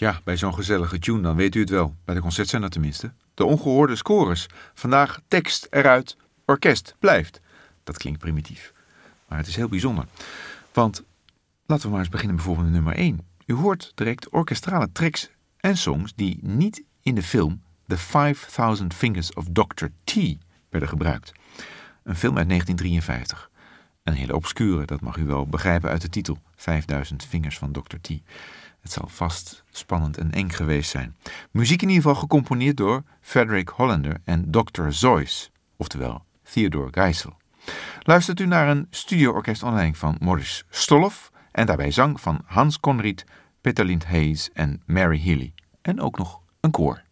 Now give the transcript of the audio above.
Ja, bij zo'n gezellige tune dan weet u het wel. Bij de concertzender tenminste. De ongehoorde scores. Vandaag tekst eruit, orkest blijft. Dat klinkt primitief. Maar het is heel bijzonder. Want laten we maar eens beginnen bijvoorbeeld met nummer 1. U hoort direct orkestrale tracks en songs die niet in de film The 5000 Fingers of Dr. T werden gebruikt. Een film uit 1953. Een hele obscure, dat mag u wel begrijpen uit de titel. 5000 Vingers van Dr. T. Het zal vast spannend en eng geweest zijn. Muziek in ieder geval gecomponeerd door Frederick Hollander en Dr. Zeus, oftewel Theodor Geisel. Luistert u naar een studio-orkest onder leiding van Maurice Stoloff en daarbij zang van Hans Conried, Peter Lind Hayes en Mary Healy. En ook nog een koor.